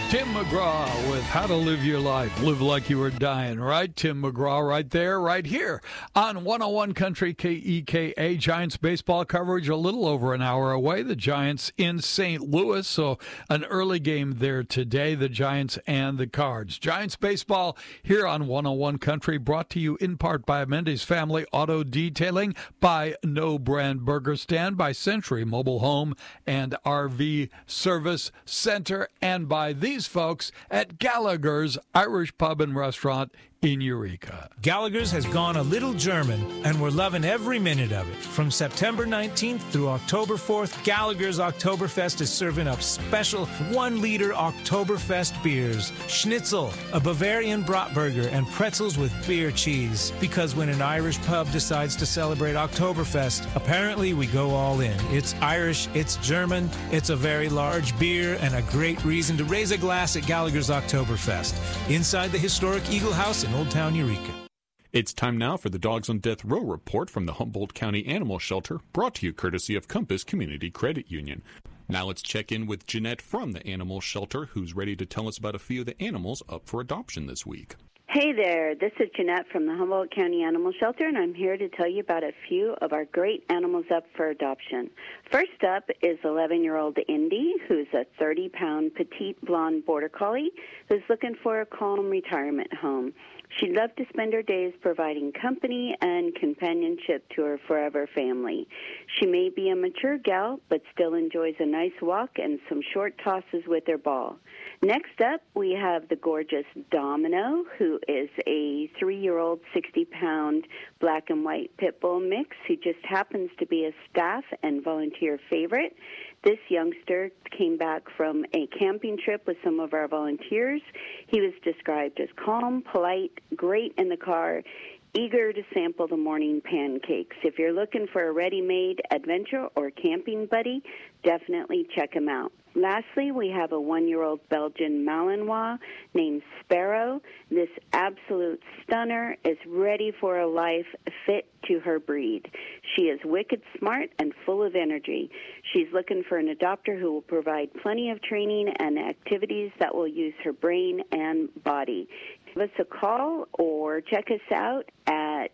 Tim McGraw with How to Live Your Life. Live like you were dying, right? Tim McGraw right there, right here on 101 Country KEKA. Giants baseball coverage a little over an hour away. The Giants in St. Louis, so an early game there today, the Giants and the Cards. Giants baseball here on 101 Country, brought to you in part by Mendes Family Auto Detailing, by No Brand Burger Stand, by Century Mobile Home and RV Service Center, and by these folks at Gallagher's Irish Pub and Restaurant in Eureka. Gallagher's has gone a little German, and we're loving every minute of it. From September 19th through October 4th, Gallagher's Oktoberfest is serving up special 1-liter Oktoberfest beers, schnitzel, a Bavarian Bratburger, and pretzels with beer cheese. Because when an Irish pub decides to celebrate Oktoberfest, apparently we go all in. It's Irish, it's German, it's a very large beer, and a great reason to raise a glass at Gallagher's Oktoberfest. Inside the historic Eagle House in Old Town Eureka. It's time now for the Dogs on Death Row report from the Humboldt County Animal Shelter, brought to you courtesy of Compass Community Credit Union. Now let's check in with Jeanette from the Animal Shelter, who's ready to tell us about a few of the animals up for adoption this week. Hey there, this is Jeanette from the Humboldt County Animal Shelter, and I'm here to tell you about a few of our great animals up for adoption. First up is 11-year-old Indy, who's a 30-pound petite blonde border collie who's looking for a calm retirement home. She'd love to spend her days providing company and companionship to her forever family. She may be a mature gal, but still enjoys a nice walk and some short tosses with her ball. Next up, we have the gorgeous Domino, who is a 3-year-old, 60-pound black and white pit bull mix who just happens to be a staff and volunteer favorite. This youngster came back from a camping trip with some of our volunteers. He was described as calm, polite, great in the car, eager to sample the morning pancakes. If you're looking for a ready-made adventure or camping buddy, definitely check him out. Lastly, we have a 1-year-old Belgian Malinois named Sparrow. This absolute stunner is ready for a life fit to her breed. She is wicked smart and full of energy. She's looking for an adopter who will provide plenty of training and activities that will use her brain and body. Give us a call or check us out at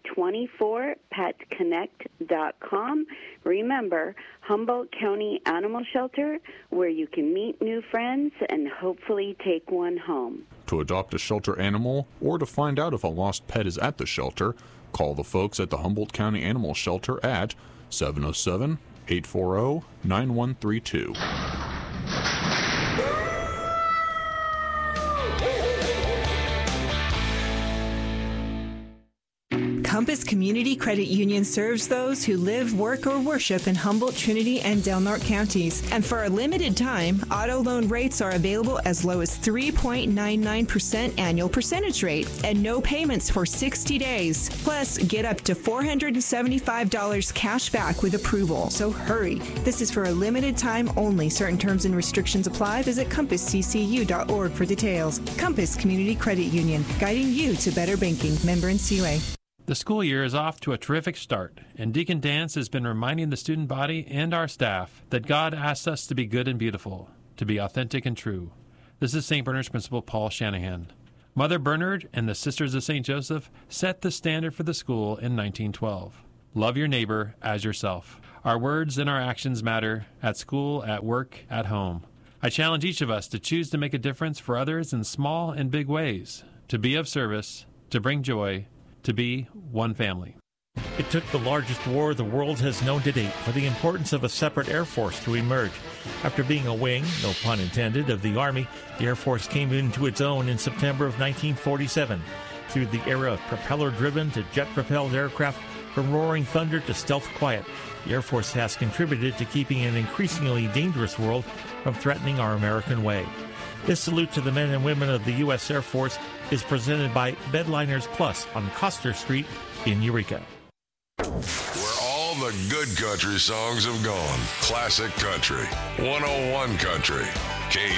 24petconnect.com. Remember, Humboldt County Animal Shelter, where you can meet new friends and hopefully take one home. To adopt a shelter animal or to find out if a lost pet is at the shelter, call the folks at the Humboldt County Animal Shelter at 707-840-9132. Compass Community Credit Union serves those who live, work, or worship in Humboldt, Trinity, and Del Norte counties. And for a limited time, auto loan rates are available as low as 3.99% annual percentage rate and no payments for 60 days. Plus, get up to $475 cash back with approval. So hurry. This is for a limited time only. Certain terms and restrictions apply. Visit compassccu.org for details. Compass Community Credit Union, guiding you to better banking. Member NCUA. The school year is off to a terrific start, and Deacon Dance has been reminding the student body and our staff that God asks us to be good and beautiful, to be authentic and true. This is St. Bernard's Principal Paul Shanahan. Mother Bernard and the Sisters of St. Joseph set the standard for the school in 1912. Love your neighbor as yourself. Our words and our actions matter at school, at work, at home. I challenge each of us to choose to make a difference for others in small and big ways, to be of service, to bring joy, to be one family. It took the largest war the world has known to date for the importance of a separate Air Force to emerge. After being a wing, no pun intended, of the Army, the Air Force came into its own in September of 1947. Through the era of propeller-driven to jet-propelled aircraft, from roaring thunder to stealth quiet, the Air Force has contributed to keeping an increasingly dangerous world from threatening our American way. This salute to the men and women of the U.S. Air Force is presented by Bedliners Plus on Coster Street in Eureka. Where all the good country songs have gone. Classic Country. 101 Country.